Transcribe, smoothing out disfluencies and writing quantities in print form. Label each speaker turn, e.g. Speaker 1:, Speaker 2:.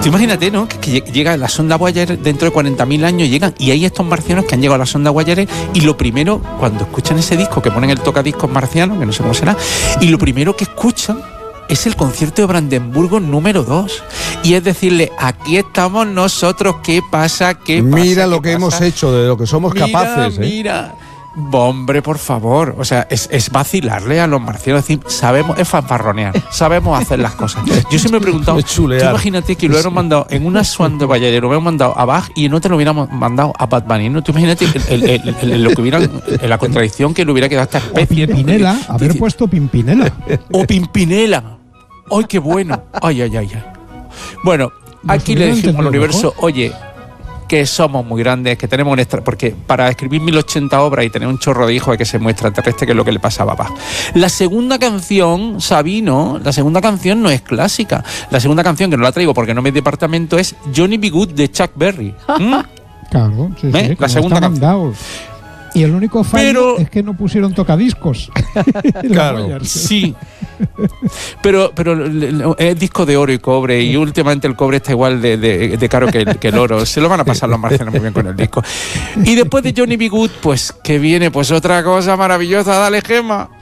Speaker 1: Tú imagínate, ¿no? Que llega la sonda Voyager dentro de 40.000 años, llegan y hay estos marcianos que han llegado a la sonda Voyager y lo primero, cuando escuchan ese disco, que ponen el tocadiscos marciano, que no sé cómo será, y lo primero que escuchan es el concierto de Brandenburgo número 2. Y es decirle, aquí estamos nosotros, ¿qué pasa? ¿Qué pasa?
Speaker 2: Mira lo que hemos hecho, de lo que somos capaces.
Speaker 1: Mira. Hombre, por favor, o sea, es vacilarle a los marcianos, decir, sabemos, es fanfarronear, sabemos hacer las cosas. Yo siempre me he preguntado, tú imagínate que lo hubiéramos mandado en una sonda Voyager, lo hubiéramos mandado a Bach y en otra lo hubiéramos mandado a Bad Bunny, ¿no? Tú imagínate lo que hubiera, la contradicción que le hubiera quedado a esta especie.
Speaker 3: O Pimpinela, ¿no? Haber puesto Pimpinela.
Speaker 1: O Pimpinela. ¡Ay, qué bueno! ¡Ay! Bueno, aquí le dijimos al universo, oye, que somos muy grandes, que tenemos porque para escribir 1080 obras y tener un chorro de hijos hay que ser muy extraterrestre, que es lo que le pasaba a Bach. La segunda canción, Sabino, la segunda canción no es clásica. La segunda canción, que no la traigo porque no me es departamento, es Johnny B. Good de Chuck Berry.
Speaker 3: Claro, sí,
Speaker 1: la segunda canción.
Speaker 3: Y el único fallo es que no pusieron tocadiscos.
Speaker 2: Claro,
Speaker 1: sí. Pero es disco de oro y cobre, y últimamente el cobre está igual de caro que el oro. Se lo van a pasar los marcianos muy bien con el disco. Y después de Johnny B. Good, pues que viene pues otra cosa maravillosa. Dale, Gemma.